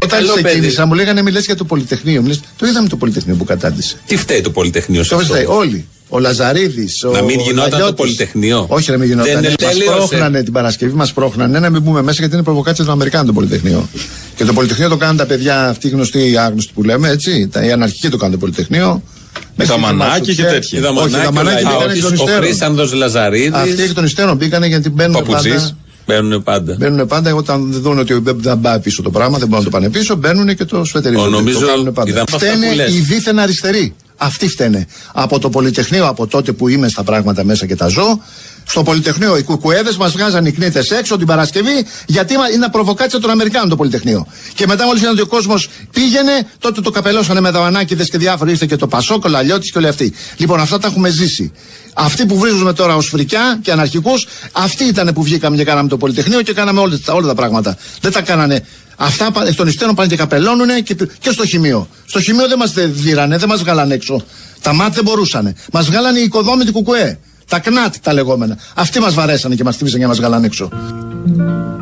Όταν ξεκίνησα, μου λέγανε μιλές για το Πολυτεχνείο. Το είδαμε το Πολυτεχνείο που κατάντησε. Τι φταίει το Πολυτεχνείο σε αυτό? Όλοι. Ο Λαζαρίδης. Να μην γινόταν το Πολυτεχνείο. Όχι, να μην γινόταν. Μας πρόχνανε την Παρασκευή, μας πρόχνανε να μην μπούμε μέσα γιατί είναι προβοκάτσια των Αμερικάνων το Πολυτεχνείο. Και το Πολυτεχνείο το κάνουν τα παιδιά, αυτοί οι γνωστοί, οι άγνωστοι που λέμε, έτσι. Οι αναρχικοί το κάνουν το Πολυτεχνείο. Με τα μανάκια και τέτοια. Όχι, τα μανάκια ο Χρήσανδος Λαζαρίδης. Αυτοί εκ των υστέρων μπήκανε γιατί μπαίνουν πάντα. Μπαίνουν πάντα όταν δουν ότι δεν πάει πίσω το πράγμα, δεν μπορούν να το πάνε πίσω, μπαίνουν και το σφετερίζουν. Νομίζω φταίνε οι δίθεν αριστεροί. Αυτοί φταίνε. Από το Πολυτεχνείο, από τότε που είμαι στα πράγματα μέσα και τα ζω, στο Πολυτεχνείο οι κουκουέδες μας βγάζαν οι κνήτες έξω την Παρασκευή, γιατί είναι προβοκάτσια των Αμερικάνων το Πολυτεχνείο. Και μετά, μόλις είδαν ότι ο κόσμος πήγαινε, τότε το καπελώσανε με δαβανάκηδες και διάφοροι, ήρθε και το Πασόκ, ο Λαλιώτης και όλοι αυτοί. Λοιπόν, αυτά τα έχουμε ζήσει. Αυτοί που βρίζουμε τώρα ως φρικιά και αναρχικούς, αυτοί ήταν που βγήκαμε και κάναμε το Πολυτεχνείο και κάναμε όλα τα πράγματα. Δεν τα κάνανε. Αυτά εκ των υστέρων πάνε και καπελώνουνε και στο χημείο. Στο χημείο δεν μας δίρανε, δεν μας βγάλανε έξω. Τα ΜΑΤ δεν μπορούσανε. Μας βγάλανε οι οικοδόμοι του κουκουέ. Τα ΚΝΑΤ τα λεγόμενα. Αυτοί μας βαρέσανε και μας χτύπησαν και μας βγάλανε έξω.